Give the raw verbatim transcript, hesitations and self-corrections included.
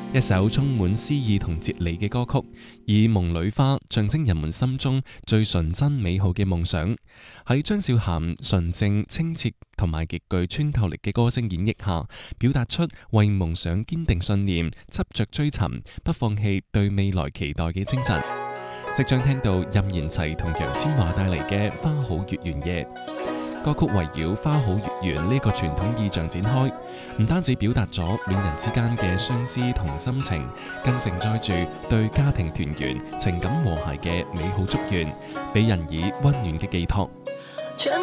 一首充滿詩意同哲理嘅歌曲，以夢裏花象徵人們心中最純真美好嘅夢想。喺張韶涵純正清澈同埋極具穿透力嘅歌聲演繹下，表達出為夢想堅定信念、執着追尋、不放棄對未來期待嘅精神。即將聽到任賢齊同楊千嬅帶嚟嘅《花好月圓夜》。歌曲圍繞花好月圓呢個傳統意象展開，唔單止表達咗戀人之間嘅相思同心情，更承載住對家庭團圓、情感和諧嘅美好祝願，俾人以溫暖嘅寄託。